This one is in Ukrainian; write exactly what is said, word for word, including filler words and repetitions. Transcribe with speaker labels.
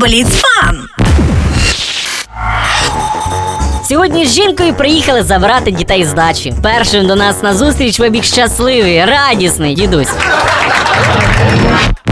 Speaker 1: Бабліц Фан!
Speaker 2: Сьогодні з жінкою приїхали забирати дітей з дачі. Першим до нас на зустріч вибіг щасливий, радісний дідусь.